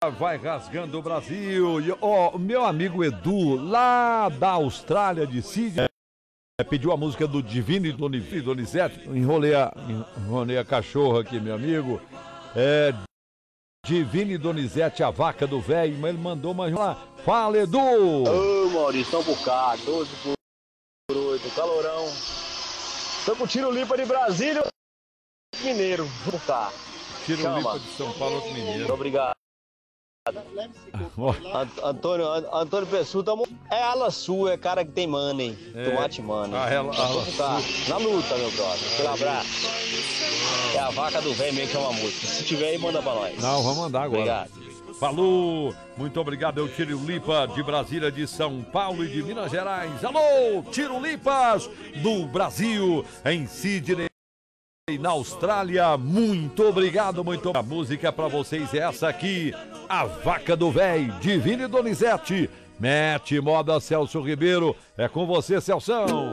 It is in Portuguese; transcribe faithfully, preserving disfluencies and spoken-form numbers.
vai rasgando o Brasil. E, ó, o meu amigo Edu, lá da Austrália, de Sydney, pediu a música do Divino e Donizete. Enrolei a, enrolei a cachorra aqui, meu amigo. É, Divino e Donizete, a vaca do velho. Mas ele mandou mais lá. Fala, Edu! Ô, Maurício, estão por cá, doze por oito, calorão. Estão com tiro limpa de Brasília, Mineiro, por cá. Tiro Chama. limpa de São Paulo, Mineiro. Muito obrigado. Ant- Antônio, An- Antônio Pessoa, tamo... é ala sua, é cara que tem money, É. tomate money. Ah, ela- Tamo ala por cá. Na luta, meu brother, aquele abraço. É a vaca do velho mesmo que é uma música. Se tiver aí, manda pra nós. Não, vamos mandar agora. Obrigado. Falou, muito obrigado, é o Tiro Lipa de Brasília, de São Paulo e de Minas Gerais. Alô, Tiro Lipas do Brasil, em Sydney, na Austrália. Muito obrigado, muito obrigado. A música pra vocês é essa aqui, A Vaca do Véi, Divino e Donizete. Mete moda, Celso Ribeiro, é com você, Celção.